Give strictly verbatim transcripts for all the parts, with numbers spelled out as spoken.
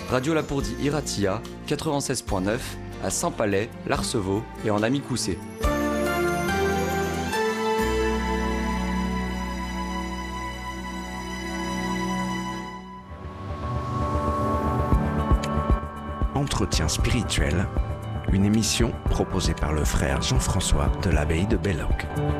Radio Lapourdie Iratia, quatre-vingt-seize point neuf, à Saint-Palais, Larcevaux et en Amicoussé. Entretien spirituel, une émission proposée par le frère Jean-François de l'abbaye de Belloc.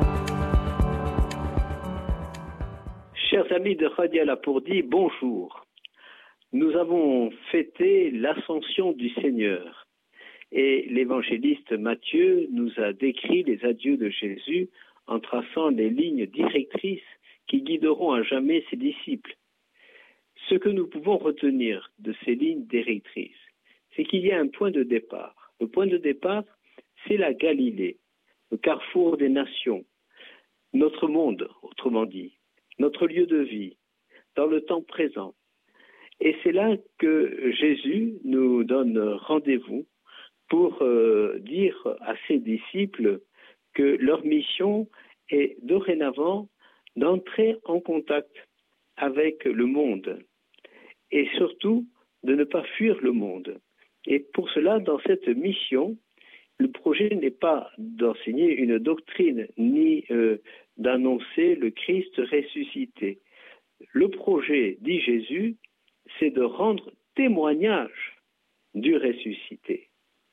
Chers amis de Radio Lapourdie, bonjour. Nous avons fêté l'ascension du Seigneur et l'évangéliste Matthieu nous a décrit les adieux de Jésus en traçant les lignes directrices qui guideront à jamais ses disciples. Ce que nous pouvons retenir de ces lignes directrices, c'est qu'il y a un point de départ. Le point de départ, c'est la Galilée, le carrefour des nations, notre monde, autrement dit, notre lieu de vie, dans le temps présent. Et c'est là que Jésus nous donne rendez-vous pour euh, dire à ses disciples que leur mission est dorénavant d'entrer en contact avec le monde et surtout de ne pas fuir le monde. Et pour cela, dans cette mission, le projet n'est pas d'enseigner une doctrine ni euh, d'annoncer le Christ ressuscité. Le projet, dit Jésus, c'est de rendre témoignage du ressuscité.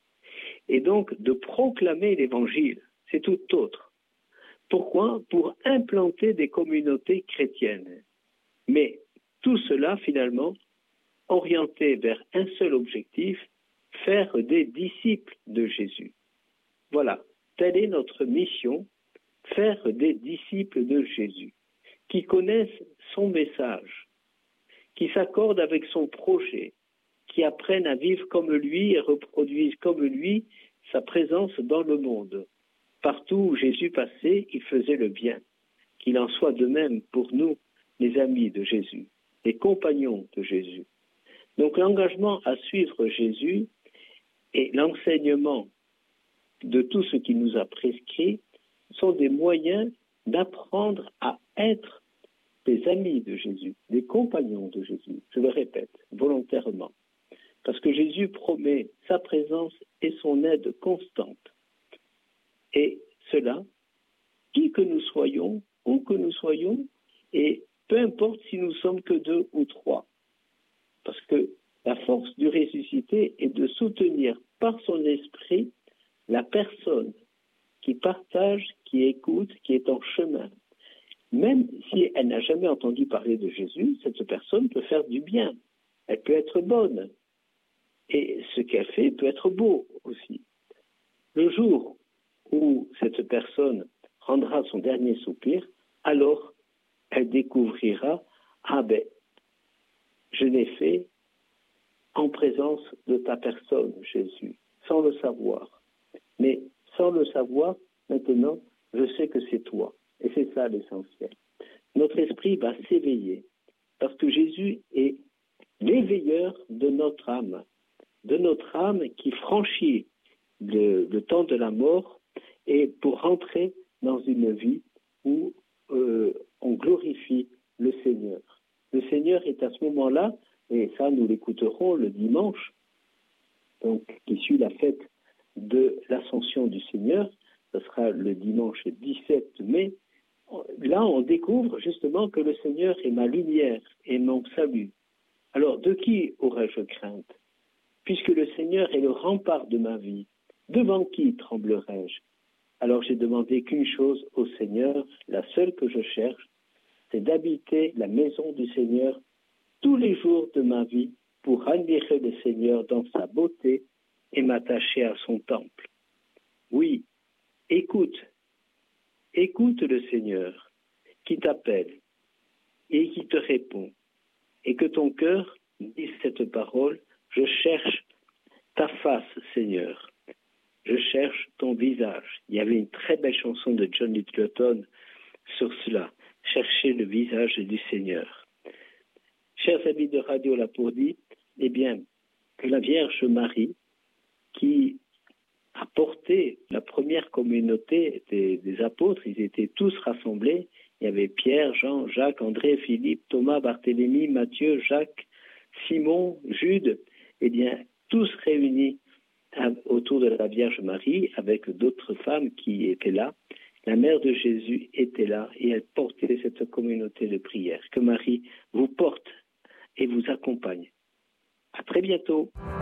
Et donc de proclamer l'évangile, c'est tout autre. Pourquoi ? Pour implanter des communautés chrétiennes. Mais tout cela, finalement, orienté vers un seul objectif, faire des disciples de Jésus. Voilà, telle est notre mission, faire des disciples de Jésus, qui connaissent son message, qui s'accordent avec son projet, qui apprennent à vivre comme lui et reproduisent comme lui sa présence dans le monde. Partout où Jésus passait, il faisait le bien. Qu'il en soit de même pour nous, les amis de Jésus, les compagnons de Jésus. Donc l'engagement à suivre Jésus et l'enseignement de tout ce qu'il nous a prescrit sont des moyens d'apprendre à être des amis de Jésus, des compagnons de Jésus. Je le répète volontairement, parce que Jésus promet sa présence et son aide constante. Et cela, qui que nous soyons, où que nous soyons, et peu importe si nous sommes que deux ou trois. Parce que la force du ressuscité est de soutenir par son esprit la personne qui partage, qui écoute, qui est en chemin. Même si elle n'a jamais entendu parler de Jésus, cette personne peut faire du bien. Elle peut être bonne. Et ce qu'elle fait peut être beau aussi. Le jour où cette personne rendra son dernier soupir, alors elle découvrira, ah ben, je l'ai fait en présence de ta personne, Jésus, sans le savoir. Mais sans le savoir, maintenant, je sais que c'est toi. Et c'est ça l'essentiel. Notre esprit va s'éveiller parce que Jésus est l'éveilleur de notre âme, de notre âme qui franchit le, le temps de la mort et pour rentrer dans une vie où euh, on glorifie le Seigneur. Le Seigneur est à ce moment-là, et ça nous l'écouterons le dimanche, donc qui suit la fête de l'Ascension du Seigneur, ce sera le dimanche dix-sept mai. Là, on découvre justement que le Seigneur est ma lumière et mon salut. Alors, de qui aurais-je crainte ? Puisque le Seigneur est le rempart de ma vie, devant qui tremblerais-je ? Alors, j'ai demandé qu'une chose au Seigneur, la seule que je cherche, c'est d'habiter la maison du Seigneur tous les jours de ma vie pour admirer le Seigneur dans sa beauté et m'attacher à son temple. Oui, écoute, écoute le Seigneur qui t'appelle et qui te répond, et que ton cœur dise cette parole, je cherche ta face, Seigneur, je cherche ton visage. Il y avait une très belle chanson de John Littleton sur cela, chercher le visage du Seigneur. Chers amis de Radio Lapourdie, eh bien, que la Vierge Marie, qui a porté la première communauté des, des apôtres, ils étaient tous rassemblés, il y avait Pierre, Jean, Jacques, André, Philippe, Thomas, Barthélemy, Matthieu, Jacques, Simon, Jude, eh bien, tous réunis autour de la Vierge Marie, avec d'autres femmes qui étaient là. La mère de Jésus était là et elle portait cette communauté de prière. Que Marie vous porte et vous accompagne. À très bientôt.